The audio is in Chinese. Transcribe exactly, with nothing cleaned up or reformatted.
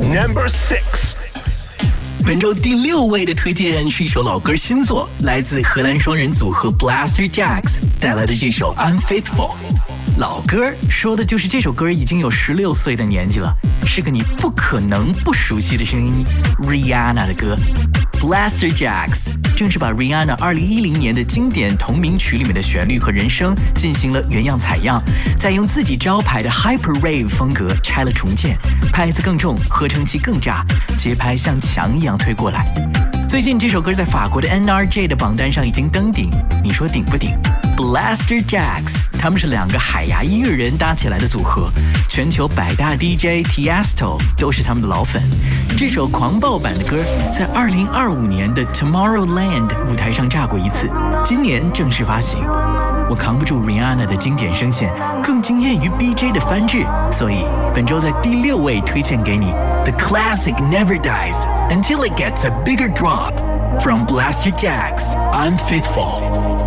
Number six。 本周第六位的推荐是一首老歌新作，来自荷兰双人组合 Blaster Jacks 带来的这首 Unfaithful。老歌说的就是这首歌已经有十六岁的年纪了，是个你不可能不熟悉的声音 Rihanna 的歌。Blaster Jacks 正是把 Rihanna 二零一零年的经典同名曲里面的旋律和人声进行了原样采样，再用自己招牌的 Hyper Rave 风格拆了重建，拍子更重，合成器更炸，节拍像墙一样推过来。最近这首歌在法国的 N R J 的榜单上已经登顶，你说顶不顶？ Blaster Jacks 他们是两个海牙音乐人搭起来的组合，全球百大 D J Tiesto 都是他们的老粉。这首狂暴版的歌在二零二五年的 Tomorrowland 舞台上炸过一次，今年正式发行。我扛不住 Rihanna 的经典声线，更惊艳于 B J 的翻制，所以本周在第六位推荐给你 The classic never dies until it gets a bigger drop from Blaster Jacks Unfaithful。